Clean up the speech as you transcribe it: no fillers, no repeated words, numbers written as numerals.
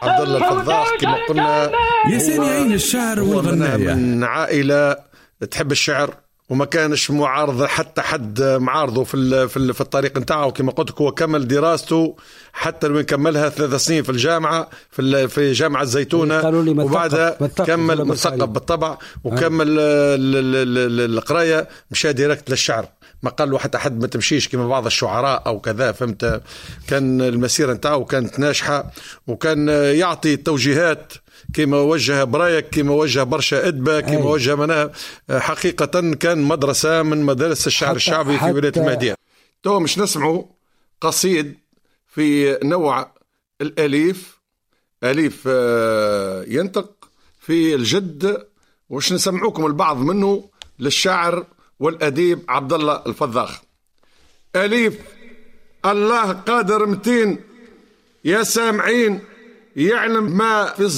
عبد الله الفضاخ كما قلنا ياسين يعين الشعر والغناية، من عائلة تحب الشعر وما كانش معارض حتى حد معارضه في الطريق نتاعه. كما قلت لك هو كمل دراسته حتى وين كملها 3 سنين في الجامعة في جامعة الزيتونة، وبعدها كمل مثقف بالطبع وكمل القراية مشى ديركت للشعر. ما قال له حتى حد ما تمشيش كما بعض الشعراء أو كذا، فهمت؟ كان المسيرة نتاعه كانت ناجحة وكان يعطي توجيهات كما وجه برايك، كما وجه برشا أدبة، كما وجه منها. حقيقة كان مدرسة من مدارس الشعر الشعبي في ولاية المهدية. تو مش نسمعوا قصيد في نوع الأليف، أليف ينطق في الجد، وش نسمعوكم البعض منه للشاعر والأديب عبد الله الفضاخ. أليف: الله قادر متين يا سامعين، يعلم ما في